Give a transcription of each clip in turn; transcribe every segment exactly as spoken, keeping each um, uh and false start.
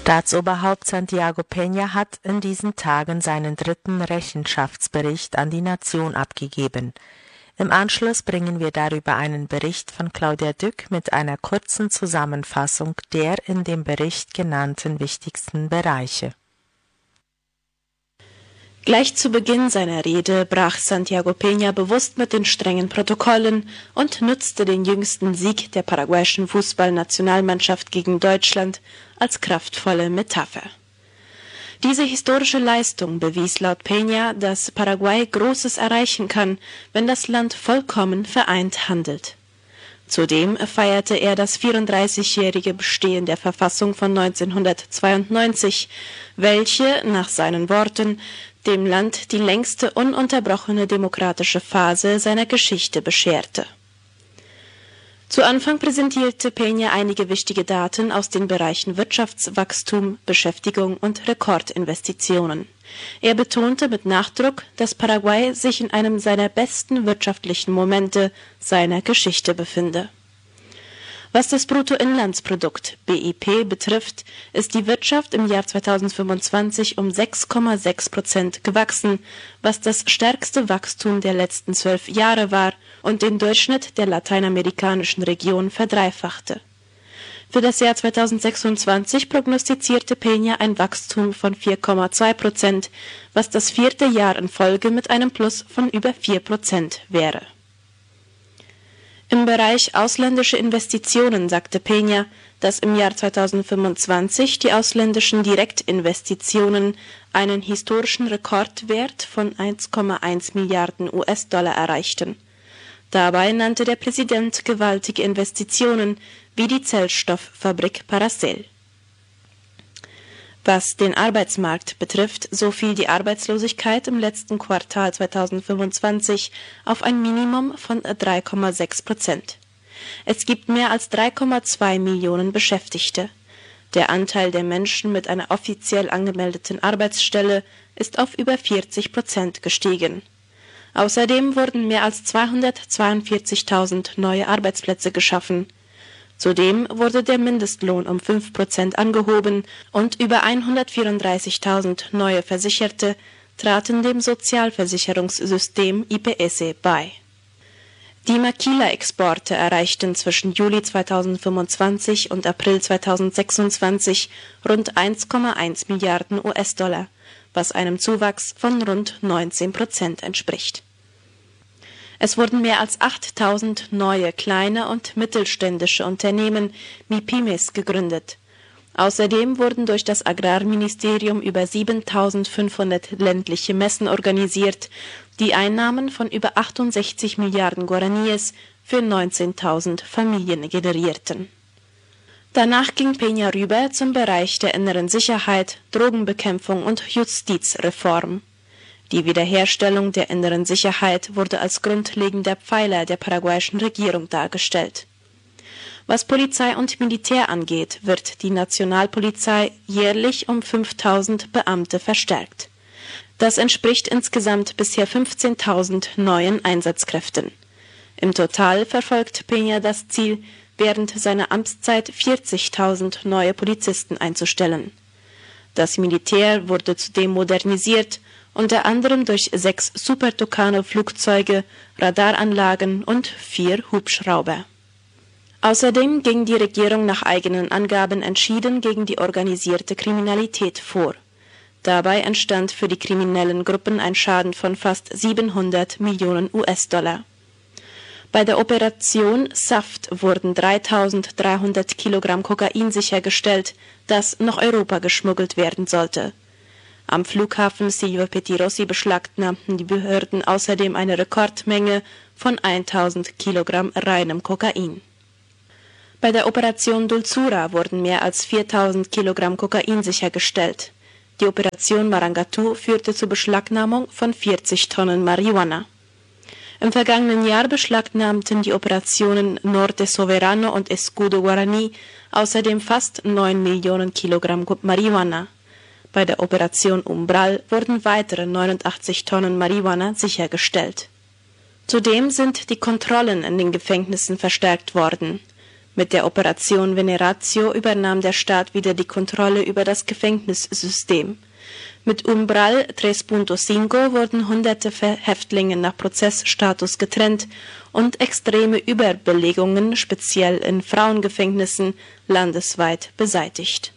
Staatsoberhaupt Santiago Peña hat in diesen Tagen seinen dritten Rechenschaftsbericht an die Nation abgegeben. Im Anschluss bringen wir darüber einen Bericht von Claudia Dück mit einer kurzen Zusammenfassung der in dem Bericht genannten wichtigsten Bereiche. Gleich zu Beginn seiner Rede brach Santiago Peña bewusst mit den strengen Protokollen und nutzte den jüngsten Sieg der paraguayischen Fußballnationalmannschaft gegen Deutschland als kraftvolle Metapher. Diese historische Leistung bewies laut Peña, dass Paraguay Großes erreichen kann, wenn das Land vollkommen vereint handelt. Zudem feierte er das vierunddreißigjährige Bestehen der Verfassung von neunzehnhundertzweiundneunzig, welche, nach seinen Worten, dem Land die längste ununterbrochene demokratische Phase seiner Geschichte bescherte. Zu Anfang präsentierte Peña einige wichtige Daten aus den Bereichen Wirtschaftswachstum, Beschäftigung und Rekordinvestitionen. Er betonte mit Nachdruck, dass Paraguay sich in einem seiner besten wirtschaftlichen Momente seiner Geschichte befinde. Was das Bruttoinlandsprodukt B I P betrifft, ist die Wirtschaft im Jahr zweitausendfünfundzwanzig um sechs Komma sechs Prozent gewachsen, was das stärkste Wachstum der letzten zwölf Jahre war und den Durchschnitt der lateinamerikanischen Region verdreifachte. Für das Jahr zweitausendsechsundzwanzig prognostizierte Peña ein Wachstum von vier Komma zwei Prozent, was das vierte Jahr in Folge mit einem Plus von über vier Prozent wäre. Im Bereich ausländische Investitionen sagte Peña, dass im Jahr zweitausendfünfundzwanzig die ausländischen Direktinvestitionen einen historischen Rekordwert von eins Komma eins Milliarden U S-Dollar erreichten. Dabei nannte der Präsident gewaltige Investitionen wie die Zellstofffabrik Paracel. Was den Arbeitsmarkt betrifft, so fiel die Arbeitslosigkeit im letzten Quartal zweitausendfünfundzwanzig auf ein Minimum von drei Komma sechs Prozent. Es gibt mehr als drei Komma zwei Millionen Beschäftigte. Der Anteil der Menschen mit einer offiziell angemeldeten Arbeitsstelle ist auf über vierzig Prozent gestiegen. Außerdem wurden mehr als zweihundertzweiundvierzigtausend neue Arbeitsplätze geschaffen. Zudem wurde der Mindestlohn um fünf Prozent angehoben und über hundertvierunddreißigtausend neue Versicherte traten dem Sozialversicherungssystem I P S bei. Die Maquila-Exporte erreichten zwischen Juli zweitausendfünfundzwanzig und April zweitausendsechsundzwanzig rund eins Komma eins Milliarden U S-Dollar, was einem Zuwachs von rund neunzehn Prozent entspricht. Es wurden mehr als achttausend neue kleine und mittelständische Unternehmen MIPYMES gegründet. Außerdem wurden durch das Agrarministerium über siebentausendfünfhundert ländliche Messen organisiert, die Einnahmen von über achtundsechzig Milliarden Guaraníes für neunzehntausend Familien generierten. Danach ging Peña rüber zum Bereich der inneren Sicherheit, Drogenbekämpfung und Justizreform. Die Wiederherstellung der inneren Sicherheit wurde als grundlegender Pfeiler der paraguayischen Regierung dargestellt. Was Polizei und Militär angeht, wird die Nationalpolizei jährlich um fünftausend Beamte verstärkt. Das entspricht insgesamt bisher fünfzehntausend neuen Einsatzkräften. Im Total verfolgt Peña das Ziel, während seiner Amtszeit vierzigtausend neue Polizisten einzustellen. Das Militär wurde zudem modernisiert, unter anderem durch sechs Super Tucano-Flugzeuge, Radaranlagen und vier Hubschrauber. Außerdem ging die Regierung nach eigenen Angaben entschieden gegen die organisierte Kriminalität vor. Dabei entstand für die kriminellen Gruppen ein Schaden von fast siebenhundert Millionen U S-Dollar. Bei der Operation Saft wurden dreitausenddreihundert Kilogramm Kokain sichergestellt, das nach Europa geschmuggelt werden sollte. Am Flughafen Silvio Pettirossi beschlagnahmten die Behörden außerdem eine Rekordmenge von tausend Kilogramm reinem Kokain. Bei der Operation Dulzura wurden mehr als viertausend Kilogramm Kokain sichergestellt. Die Operation Marangatu führte zur Beschlagnahmung von vierzig Tonnen Marihuana. Im vergangenen Jahr beschlagnahmten die Operationen Norte Soberano und Escudo Guaraní außerdem fast neun Millionen Kilogramm Marihuana. Bei der Operation Umbral wurden weitere neunundachtzig Tonnen Marihuana sichergestellt. Zudem sind die Kontrollen in den Gefängnissen verstärkt worden. Mit der Operation Veneratio übernahm der Staat wieder die Kontrolle über das Gefängnissystem. Mit Umbral drei Punto fünf wurden hunderte Häftlinge nach Prozessstatus getrennt und extreme Überbelegungen, speziell in Frauengefängnissen, landesweit beseitigt.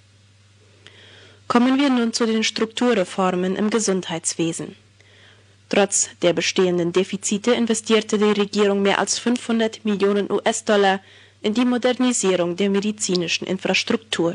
Kommen wir nun zu den Strukturreformen im Gesundheitswesen. Trotz der bestehenden Defizite investierte die Regierung mehr als fünfhundert Millionen US-Dollar in die Modernisierung der medizinischen Infrastruktur.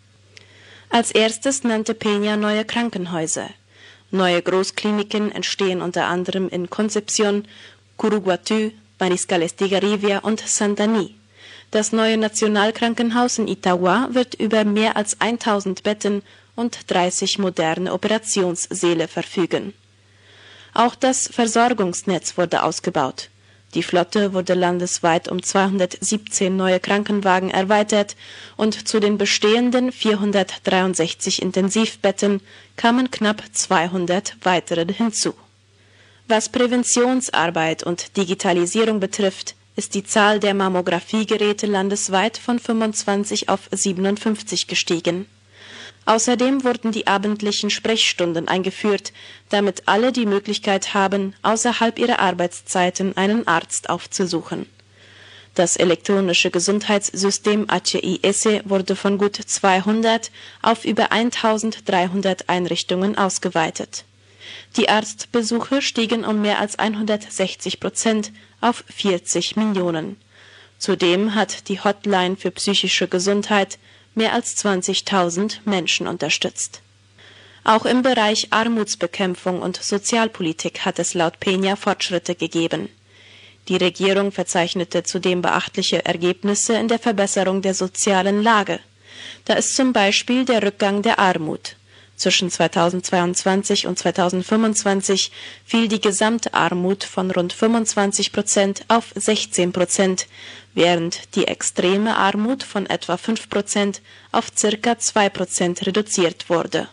Als erstes nannte Peña neue Krankenhäuser. Neue Großkliniken entstehen unter anderem in Concepción, Curuguatú, Mariscal Estigarribia und Santani. Das neue Nationalkrankenhaus in Itagua wird über mehr als tausend Betten und dreißig moderne Operationssäle verfügen. Auch das Versorgungsnetz wurde ausgebaut. Die Flotte wurde landesweit um zweihundertsiebzehn neue Krankenwagen erweitert und zu den bestehenden vierhundertdreiundsechzig Intensivbetten kamen knapp zweihundert weitere hinzu. Was Präventionsarbeit und Digitalisierung betrifft, ist die Zahl der Mammografiegeräte landesweit von fünfundzwanzig auf siebenundfünfzig gestiegen. Außerdem wurden die abendlichen Sprechstunden eingeführt, damit alle die Möglichkeit haben, außerhalb ihrer Arbeitszeiten einen Arzt aufzusuchen. Das elektronische Gesundheitssystem A C I S wurde von gut zweihundert auf über eintausenddreihundert Einrichtungen ausgeweitet. Die Arztbesuche stiegen um mehr als hundertsechzig Prozent auf vierzig Millionen. Zudem hat die Hotline für psychische Gesundheit mehr als zwanzigtausend Menschen unterstützt. Auch im Bereich Armutsbekämpfung und Sozialpolitik hat es laut Peña Fortschritte gegeben. Die Regierung verzeichnete zudem beachtliche Ergebnisse in der Verbesserung der sozialen Lage. Da ist zum Beispiel der Rückgang der Armut. Zwischen zweitausendzweiundzwanzig und zweitausendfünfundzwanzig fiel die Gesamtarmut von rund fünfundzwanzig Prozent auf sechzehn Prozent, während die extreme Armut von etwa fünf Prozent auf circa zwei Prozent reduziert wurde.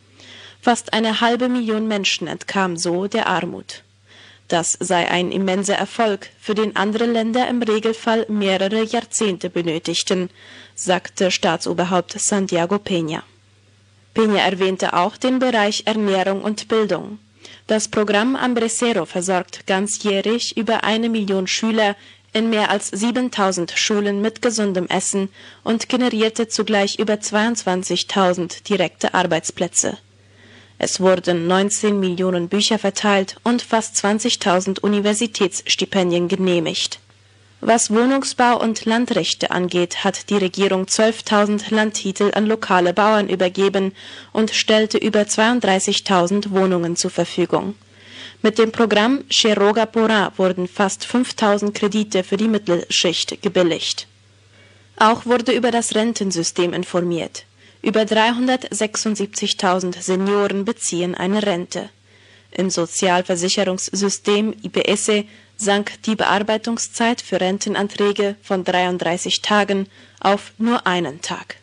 Fast eine halbe Million Menschen entkam so der Armut. Das sei ein immenser Erfolg, für den andere Länder im Regelfall mehrere Jahrzehnte benötigten, sagte Staatsoberhaupt Santiago Peña. Peña erwähnte auch den Bereich Ernährung und Bildung. Das Programm Hambre-Cero versorgt ganzjährig über eine Million Schüler in mehr als siebentausend Schulen mit gesundem Essen und generierte zugleich über zweiundzwanzigtausend direkte Arbeitsplätze. Es wurden neunzehn Millionen Bücher verteilt und fast zwanzigtausend Universitätsstipendien genehmigt. Was Wohnungsbau und Landrechte angeht, hat die Regierung zwölftausend Landtitel an lokale Bauern übergeben und stellte über zweiunddreißigtausend Wohnungen zur Verfügung. Mit dem Programm Cherroga Porá wurden fast fünftausend Kredite für die Mittelschicht gebilligt. Auch wurde über das Rentensystem informiert. Über dreihundertsechsundsiebzigtausend Senioren beziehen eine Rente. Im Sozialversicherungssystem I P S sank die Bearbeitungszeit für Rentenanträge von dreiunddreißig Tagen auf nur einen Tag.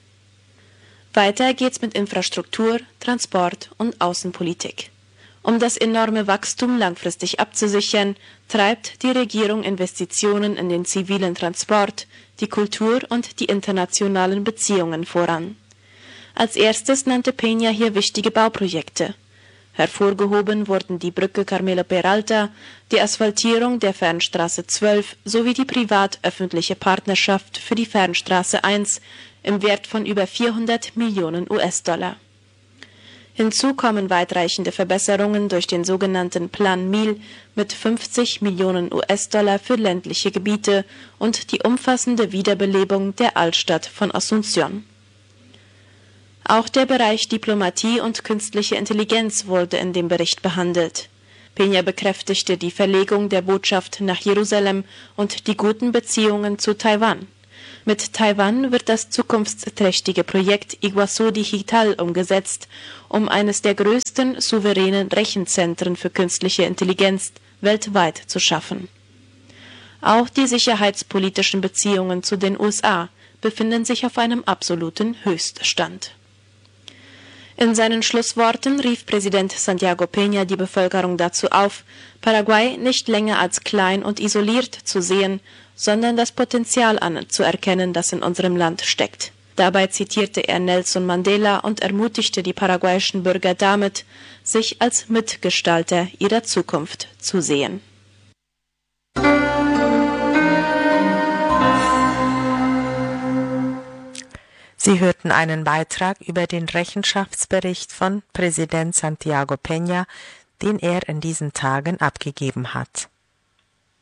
Weiter geht's mit Infrastruktur, Transport und Außenpolitik. Um das enorme Wachstum langfristig abzusichern, treibt die Regierung Investitionen in den zivilen Transport, die Kultur und die internationalen Beziehungen voran. Als erstes nannte Peña hier wichtige Bauprojekte. Hervorgehoben wurden die Brücke Carmelo Peralta, die Asphaltierung der Fernstraße zwölf sowie die privat-öffentliche Partnerschaft für die Fernstraße eins im Wert von über vierhundert Millionen US-Dollar. Hinzu kommen weitreichende Verbesserungen durch den sogenannten Plan Mil mit fünfzig Millionen US-Dollar für ländliche Gebiete und die umfassende Wiederbelebung der Altstadt von Asunción. Auch der Bereich Diplomatie und künstliche Intelligenz wurde in dem Bericht behandelt. Peña bekräftigte die Verlegung der Botschaft nach Jerusalem und die guten Beziehungen zu Taiwan. Mit Taiwan wird das zukunftsträchtige Projekt Iguazú Digital umgesetzt, um eines der größten souveränen Rechenzentren für künstliche Intelligenz weltweit zu schaffen. Auch die sicherheitspolitischen Beziehungen zu den U S A befinden sich auf einem absoluten Höchststand. In seinen Schlussworten rief Präsident Santiago Peña die Bevölkerung dazu auf, Paraguay nicht länger als klein und isoliert zu sehen, sondern das Potenzial anzuerkennen, das in unserem Land steckt. Dabei zitierte er Nelson Mandela und ermutigte die paraguayischen Bürger damit, sich als Mitgestalter ihrer Zukunft zu sehen. Sie hörten einen Beitrag über den Rechenschaftsbericht von Präsident Santiago Peña, den er in diesen Tagen abgegeben hat.